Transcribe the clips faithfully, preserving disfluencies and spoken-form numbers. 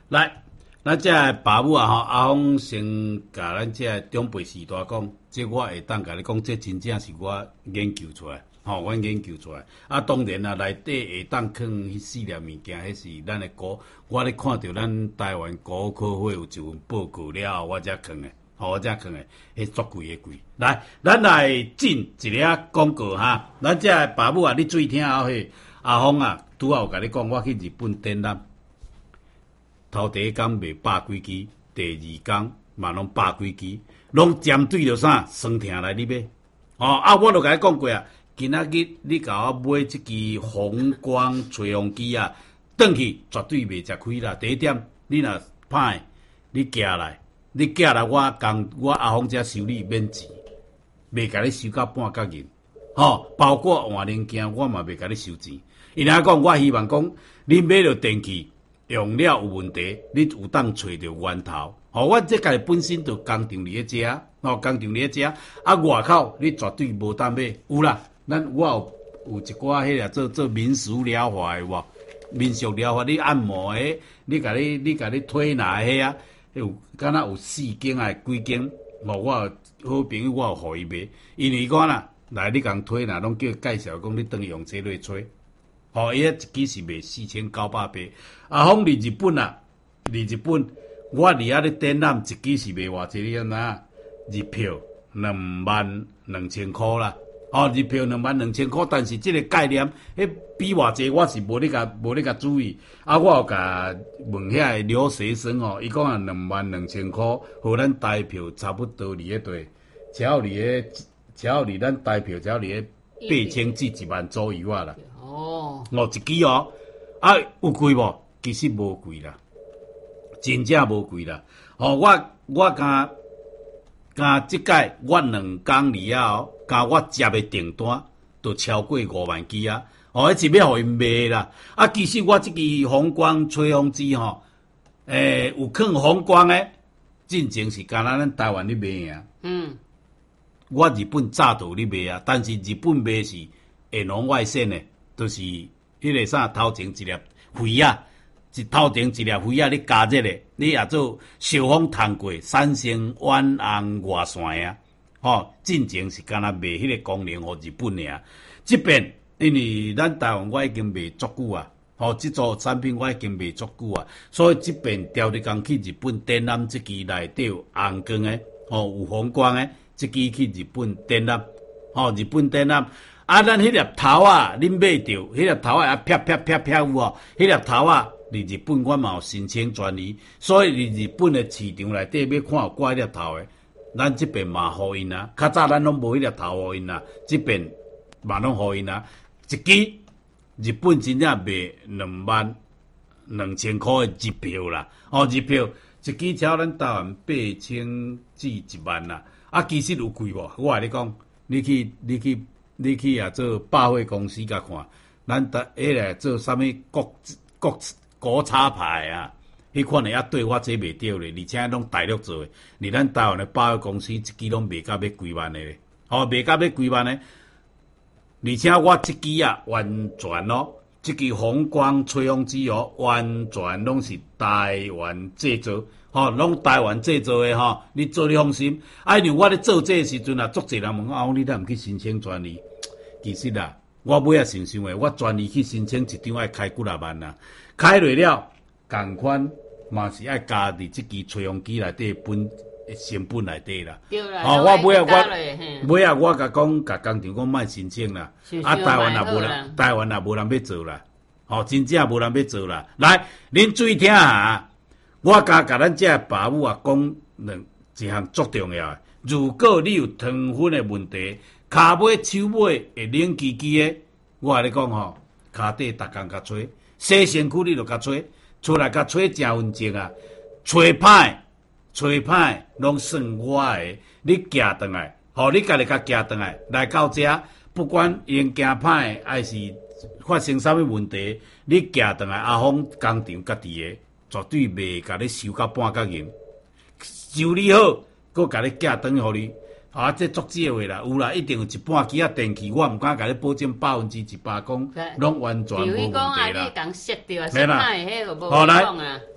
来，咱这爸母啊吼，阿峰先甲咱这长辈时代讲，这我会当甲你讲，这真正是我研究出来，吼，我研究出来。啊，当然啊，内底会当放迄四粒物件，迄是咱的国。我咧看到咱台湾国科会有一份报告了后，我才放的，吼，我才放的，迄足贵的贵。来，咱来进一个广告哈，咱这爸母啊，你注意听后迄阿峰啊，拄好有甲你讲，我去日本展览。头第一工卖百几支，第二工嘛拢百几支，拢针对着啥酸痛来你买。哦啊，我著甲你讲过啊，今仔日你甲我买即支红光吹风机啊，转去绝对袂食亏啦。第一点，你若歹，你寄来，你寄来我共我阿峰遮收你免钱，袂甲你收到半角银。吼、哦，包括换零件我嘛袂甲你收钱。伊若讲，我希望讲你买着电器。用了有问题，你有当找着源头。吼、哦，我这家己本身就工厂伫咧遮，吼、哦，工厂伫咧遮。啊，外口你绝对无当买。有啦，咱我有有一寡迄个做做民俗疗法的无，民俗疗法你按摩的，你甲你你甲你推拿的啊，有敢若有四间啊几间，哦，我有好朋友我有互伊买，因为讲啦，来你共推拿拢叫介绍讲你当用这类吹。吼，伊迄一支是卖四千九百八。阿峰伫日本啊，伫日本，我伫遐咧展览，一支是卖偌济你安那？日票两万两千箍啦。哦，日票两万两千箍，但是即个概念，迄比偌济我是无咧甲无咧甲注意。啊，我有甲问遐个留学生哦，伊讲啊两万两千箍，互咱台票差不多伫迄对，只要伫迄，只要伫咱台票，只要伫迄八千至一万左右啊啦。 哦， 哦，一支哦，啊，有贵无？其实无贵啦，真正无贵啦。哦，我我甲甲即届我两工里后，甲我接的订单都超过五万支啊！哦，迄是要互因卖啦。啊，其实我即支红光吹风机吼，诶、欸，有放红光诶，进前是敢若咱台湾咧卖啊。 嗯， 我日本早都咧卖啊，但是日本卖是会红外线诶。就是迄个啥头前一粒灰啊，一头前一粒灰啊，你加热咧，你也做小风通过，产生远红外线啊。吼、哦，进前是敢若卖迄个功能互日本尔，即边因为咱台湾我已经卖足久啊，吼、哦，即组产品我已经卖足久啊，所以即边调你讲去日本展览，即支内底有红光诶，吼、哦，有红光诶，即支去日本展览，吼、哦，日本展览。啊，咱迄粒头啊，恁买着，迄粒头啊，啪啪啪啪有哦，迄粒头啊，伫日本我嘛有申请专利，所以伫日本的市场内底要看有挂迄粒头的，咱即边嘛互因啊。较早咱拢无迄粒头互因啊，即边嘛拢互因啊。一支日本真正卖两万两千块的日票啦，哦，日票一支超咱台湾八千至一万啦。啊，其实有贵无？我甲你讲，你去你去。你去啊做百货公司甲看，咱搭迄个做啥物国国国产牌啊，迄款的啊对我这袂着咧，而且拢大陆做诶，而咱台湾的百货公司一支拢卖到要几万的咧，吼、哦、卖到要几万的，而且我即支啊完全哦，即支红光吹风机哦，完全拢是台湾制造。吼、哦，拢台湾制造诶吼，你做你放心。啊，因为我咧做这时阵啊，足侪人问啊，你哪毋去申请专利？其实啦，我尾仔想想诶，我专利去申請一張愛開幾若萬啦，開落了，共款嘛是愛加佇即支吹風機內底本成本內底啦。 對啦， 哦，我尾仔我尾仔我甲講，甲工廠講莫申請啦，啊台灣也無人，台灣也無人要做啦，哦，真正無人要做啦。來，恁注意聽下。我甲甲咱遮爸母啊講兩一項足重要誒，如果你有糖分誒問題，骹尾手尾會冷吱吱誒，我甲你講吼，骹底逐工甲吹，洗身軀你著甲吹，出來甲吹誠穩靜啊，吹歹吹歹攏算我誒，你寄倒來，吼你家己甲寄倒來，來到遮，不管用件歹還是發生啥物問題，你寄倒來阿峰工廠家己誒。絕對袂甲你收到半角銀，修理好，佮甲你寄轉互你。啊，這足少誒啦，有啦，一定有一半支啊電器，我毋敢甲你保證百分之一百講，攏完全無問題啦。 比如講啊，你講熄掉啊，熄歹迄個無講啊。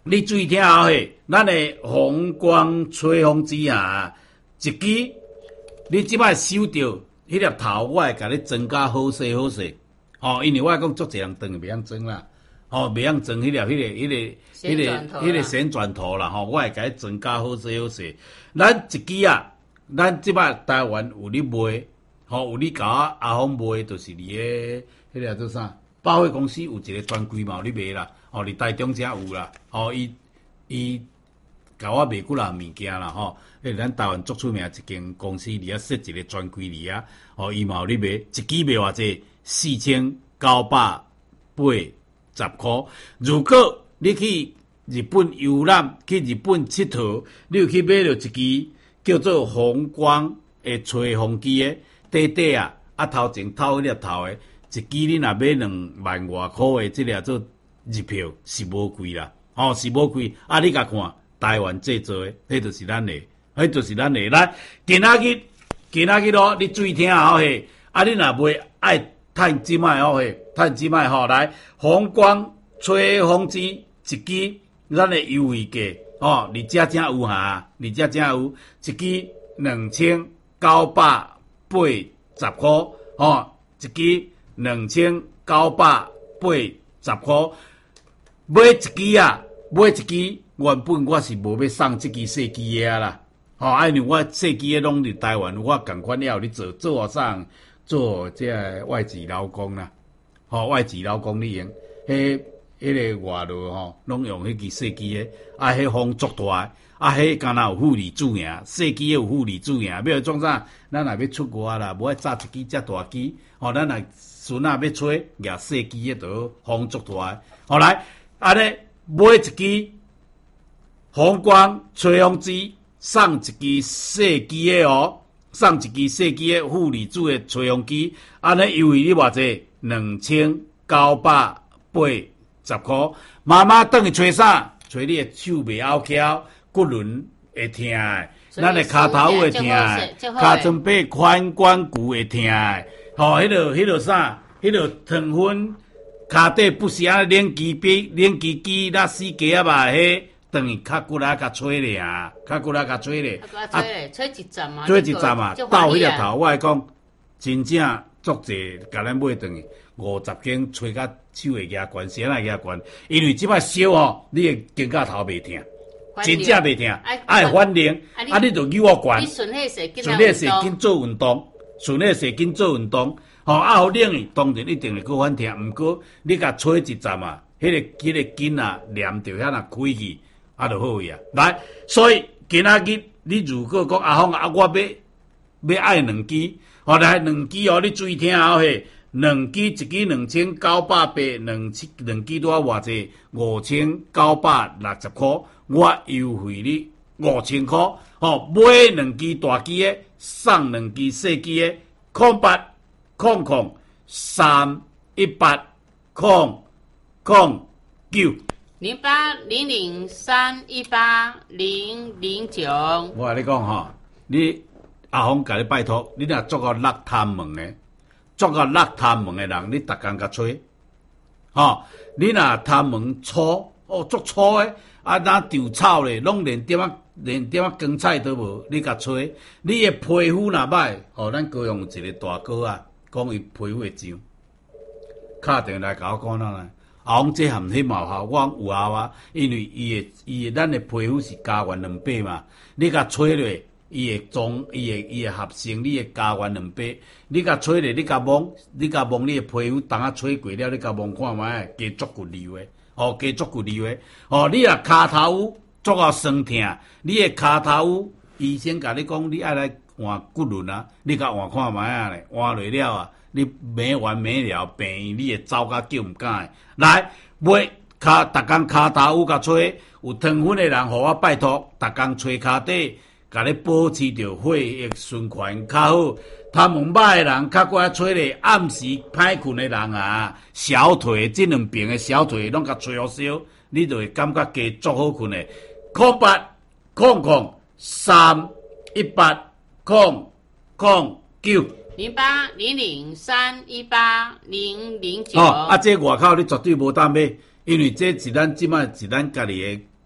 你注意听好嘿，咱的红光吹风机啊，一支，你即摆收到迄粒头，我会甲你装甲好势好势。哦，因为我讲足侪人装袂晓装啦，哦，袂晓装迄粒、迄个、迄个、迄个、迄个旋转头啦，吼、哦，我会甲你装甲好势好势。咱一支啊，咱即摆台湾有咧卖，吼、哦，有咧甲我阿峰卖，就是伫个迄个做啥？百货公司有一个专柜嘛，有咧卖啦。哦，伫台中遮有啦，哦，伊伊甲我卖几项物件啦，吼、哦，诶，咱台湾足出名一间公司，伫遐设一个专柜伫遐，哦，伊嘛有咧卖，一支卖偌济，四千九百八十箍。如果你去日本游览，去日本佚佗，你有去买着一支叫做红光诶吹风机诶，底底啊，啊头前透迄粒头诶，一支你若买两万外箍诶，即个做入票是无贵啦，吼、哦、是无贵。啊，你甲看台湾制作诶，迄就是咱诶，迄就是咱诶。来，今仔日，今仔日咯，你注意听好嘿。啊，你若袂爱趁即卖好嘿，趁即卖吼。来，红光吹风机一支，咱诶优惠价哦，你遮正有哈，你遮正有一支两千九百八十箍哦，一支两千九百八十箍。买一支啊，买一支，原本我是无要送这支细支的啦，吼、哦，因为我细支的拢伫台湾，我共款了有咧做，做学生，做这个外籍劳工啦，吼、哦，外籍劳工你用，迄迄个外劳吼，拢用迄支细支的，啊，迄风足大，啊，迄敢若有负离子尔，细支有负离子尔，要创啥？咱若要出国啦，无爱炸一支遮大支，吼、哦，咱若孙仔要吹，举细支的就风足大，好、哦、来。安尼买一支红光吹风机，送一支细支的哦，送一支细支的负离子的吹风机，安尼优惠你偌济？两千九百八十箍。妈妈等去吹啥？吹你的手袂拗翘，骨轮会痛的，咱的骹头会痛的，骹床背髋关节会痛的，吼、哦，迄落迄落啥？迄落糖分。骹底不是啊，练肌臂、练肌肌，那死鸡啊吧？迄等于较骨力较吹咧啊，较骨力较吹咧。 啊，吹咧，吹一站嘛。 吹一站嘛，到迄个头，我来讲，真正足济，甲咱买转去五十斤，吹甲手会压悬，身会压悬。因为即摆烧吼，你会肩胛头袂痛，真正袂痛，爱反灵，啊，你就扭我悬。 你顺迄势， 顺迄势紧做运动，顺迄势紧做运动。吼、哦，啊，好冷伊当然一定会够反痛，毋过你甲吹一站啊，迄、那个迄、那个筋啊，连着遐若开去，啊，就好去啊。来，所以今仔日你如果讲阿峰啊，我要要爱两支，吼、哦，来两支哦，你注意听好嘿，两支一支两千九百八，两支两支多偌济？五千九百六十箍，我优惠你五千箍，吼、哦，买两支大支的，送两支细支的，空八。空空三一八空空九零八零零三一八零零九。 我甲你讲吼，你阿峰甲你拜托，你若做个落探门的，做个落探门的人，你逐工甲吹，吼、哦，你若探门粗哦，足粗的，啊，若稻草咧，拢连点啊，连点啊光彩都无，你甲吹，你的皮肤若歹，哦，咱高雄有一个大哥啊。讲伊皮肤会痒，敲电话来甲我讲哪来？阿峰这含迄毛效，我讲有效啊，因为伊诶伊诶咱诶皮肤是加原两倍嘛，你甲吹落，伊会中，伊会伊会合成你诶加原两倍。你甲吹落，你甲摸，你甲摸你诶皮肤，当啊吹过了，你甲摸看觅，加足骨溜诶，哦，加足骨溜诶，哦，你若骹头足啊酸痛，你诶骹头医生甲你讲，你爱来。换骨轮啊！你甲换看觅啊咧，换落了啊！你没完没了，病院你会走甲叫毋敢诶。来，买骹逐工骹头有甲吹，有糖分诶人，互我拜托，逐工吹骹底，甲你保持着血液循环较好。他们歹诶人，较过来吹咧，暗时歹困诶人啊，小腿即两边诶小腿拢甲吹好烧，你就会感觉加足好困诶。空八空空三一八。空空九零八零零三一八零零九。 哦，啊，这外口你绝对无当买，因为这是咱即摆是咱家己的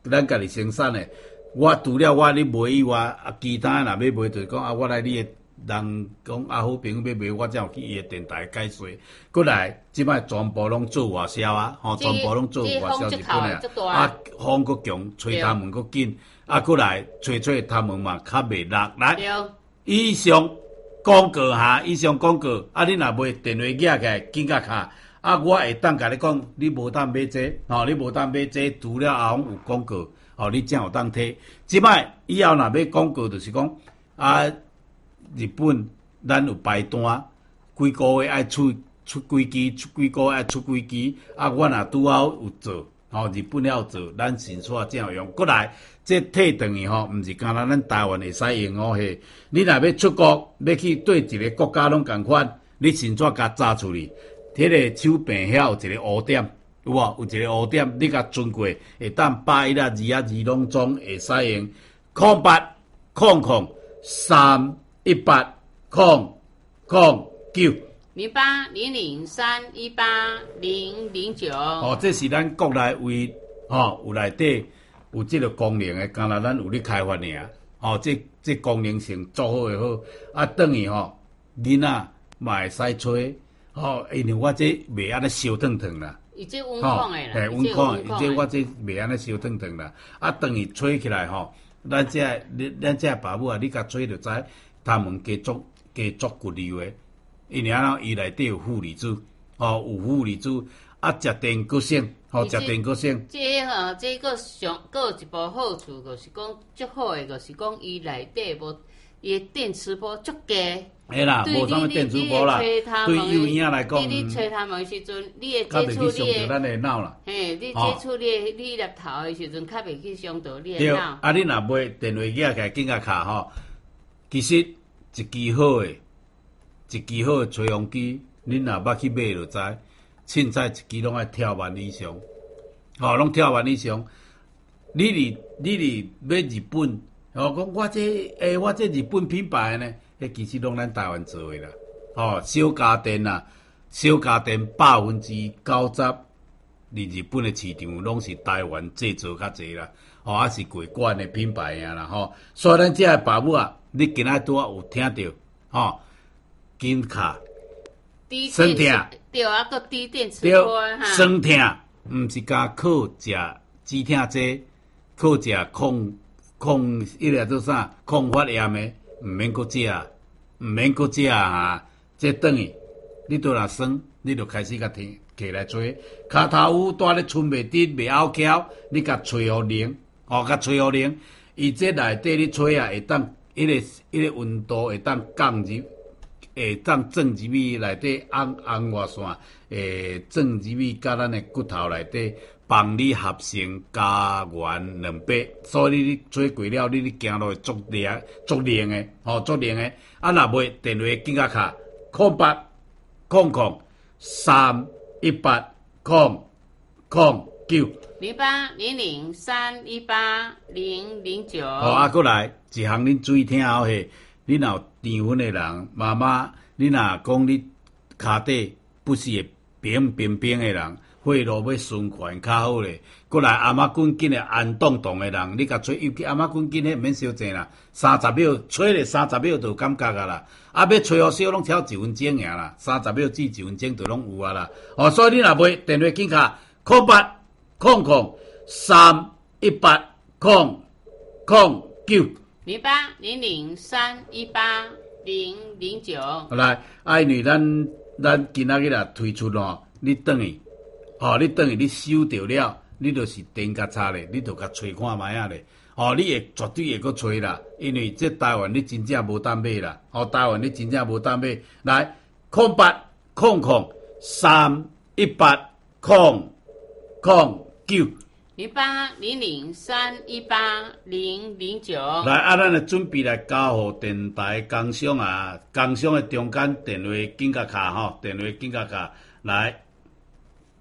咱家己生产的。我除了我咧卖以外，啊，其他若要卖，就是讲啊，我来你的人讲啊，好朋友要卖，我才有去伊的电台解说。过来，即摆全部拢做外销啊，吼，全部拢做外销日本的啊，风搁强，吹他们搁紧，啊，过来吹吹他们嘛，较袂落来。以上广告哈，以上广告，啊，你若卖电话寄起来，紧甲卡。啊，我会当甲你讲，你无当买这，吼，你无当买这，除了后有广告，吼，你才有当摕。即摆以后若要广告，就是讲啊，日本咱有排单，几个月爱出出几支，出几个月爱出几支。啊，我若拄好有做，吼，日本要做，咱新车才有用。过来，这退等于吼，毋是干那咱台湾会使用哦嘿。你若要出国，要去对一个国家拢共款，你新车甲炸出去。迄个手柄遐有一个污点，有无？有一个污点，你甲存过，会当八一啊、二啊、二拢总会使用。空八空空三一八空空九零八零零三一八零零九。 哦，这是咱国内为吼有内底有即个功能的，干那咱有咧开发尔。哦，这这功能性做好诶好，啊，等于吼囡仔嘛会使吹。哦，因为我这袂安尼烧烫烫啦， 伊这温控的啦， 嘿，温控，伊这我这袂安尼烧烫烫啦。啊，等伊吹起来吼，咱这咱这爸母啊，你甲吹就知，他们加足加足骨溜的，因为安尼伊内底有负离子，哦，有负离子，啊，食电够省，吼，食电够省。 这吼，这个上个一部好处，就是讲足好的，就是讲伊内底无伊电磁波足低。 嘿啦，无啥物电磁波啦。对幼婴来讲， 你你吹他们的时阵，你会接触你的， 咱的脑啦。 嘿，你接触你的你粒头的时阵，较袂去伤到你的脑。 对，啊，你若买电话机起来，紧甲卡吼，其实一支好的，一支好的吹风机，恁若捌去买就知，凊彩一支拢爱跳万以上，吼，拢跳万以上。你哩你哩买日本，哦，讲我这诶、欸，我这日本品牌呢？迄其实拢咱台湾做诶啦，吼、哦，小家电啊，小家电百分之九十，伫日本诶市场拢是台湾制造较济啦，吼、哦，啊是过关诶品牌啊啦，吼、哦，所以咱这爸母啊，你今仔拄啊有听到，吼、哦，金卡，酸痛， 对啊，个低电磁波哈，酸痛，毋是甲靠食止痛剂，靠食抗抗迄个做啥抗发炎诶。毋免搁食，毋免搁食啊！这等于你倒若酸，你就开始甲摕摕来吹。骹头有带咧春袂直袂拗翘，你甲吹互冷，哦，甲吹互冷。伊这内底你吹啊，会当迄、那个迄、那个温度会当降入，会当转入去内底红红外线，会转入去甲咱的骨头内底。帮你合成加元两百，所以你做过了，你你行路会足灵、足灵的，吼、哦，足灵的。啊，若袂电话紧甲卡，空八空空三一八空空九零八零零三一八零零九。 好，啊，过来一项恁注意听好嘿，你若有甜粉的人，妈妈，你若讲你骹底不是会冰冰冰的人。血路要循环较好咧，过来阿妈滚紧诶，安动动诶人，你甲吹，尤其阿妈滚紧诶，免烧济啦，三十秒吹咧，三十秒就有感觉啊啦。啊，要吹好烧拢超一分钟尔啦，三十秒至一分钟就拢有啊啦。哦，所以你若买电话紧卡，空八空空三一八空空九零八零零三一八零零九。 好来，啊，因为咱咱今仔日啦推出咯，你等于。哦，你等于你收着了，你就是电甲插咧，你就甲吹看卖啊咧。哦，你会绝对会阁吹啦，因为这台湾你真正无当买啦。哦，台湾你真正无当买。来，空八空空三一八空空九零八零零三一八零零九。 来，啊，咱来准备来交互电台工商啊，工商的中间电话紧甲卡吼，电话紧甲卡来。